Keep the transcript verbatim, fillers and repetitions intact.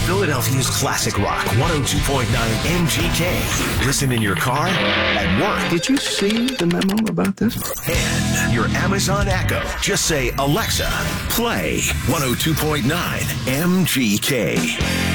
Philadelphia's classic rock, one oh two point nine M G K. Listen in your car, at work. Did you see the memo about this? And your Amazon Echo. Just say, Alexa, play one oh two point nine M G K.